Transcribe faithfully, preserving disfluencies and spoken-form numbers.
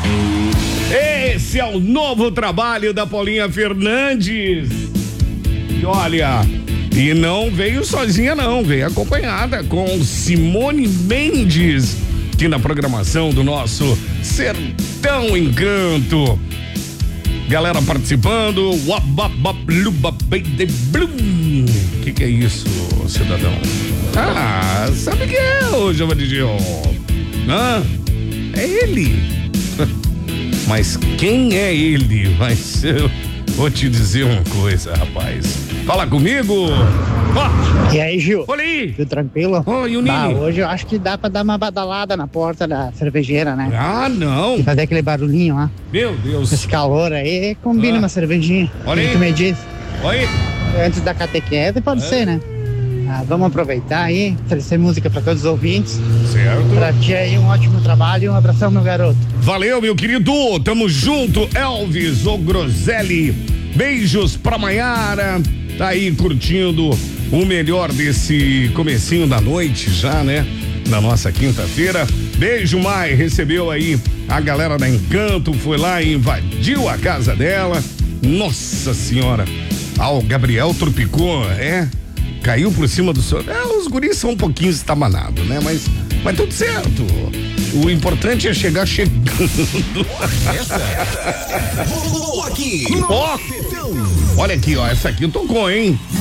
Esse é o novo trabalho da Paulinha Fernandes. E olha, e não veio sozinha não, veio acompanhada com Simone Mendes, aqui na programação do nosso Sertão Encanto. Galera participando. O que, que é isso, cidadão? Ah, sabe quem é o Giovanni Gil? Ah, é ele. Mas quem é ele? Mas eu vou te dizer uma coisa, rapaz. Fala comigo. Oh. E aí, Gil? Olha aí. Tudo tranquilo? Oh, e o bah, Nini? hoje eu acho que dá pra dar uma badalada na porta da cervejeira, né? Ah, não. E fazer aquele barulhinho lá. Meu Deus. Esse calor aí, combina ah. uma cervejinha. Olha aí. Tu me diz. Olha aí. Antes da catequese, pode é. ser, né? Ah, vamos aproveitar aí, oferecer música para todos os ouvintes. Certo. Pra ti aí um ótimo trabalho e um abração, meu garoto. Valeu, meu querido. Tamo junto, Elvis, o Groselli. Beijos pra Maiara. Tá aí curtindo o melhor desse comecinho da noite já, né? Na nossa quinta-feira. Beijo, Mai. Recebeu aí a galera da Encanto, foi lá e invadiu a casa dela. Nossa senhora. Ah, o Gabriel tropicou, é? Caiu por cima do seu. É, os guris são um pouquinho estamanados, né? Mas, mas tudo certo. O importante é chegar chegando. Essa rolou aqui. Ó, olha aqui, ó. Essa aqui tocou, hein?